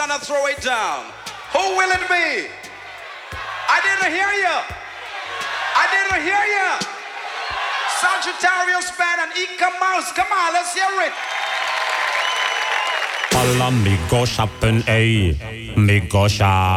gonna throw it down. Who will it be? I didn't hear you. I didn't hear you. Sagittarius Band and Ika Mouse. Come on, let's hear it. Alla mig gå shoppen, ey. Mig gå shop.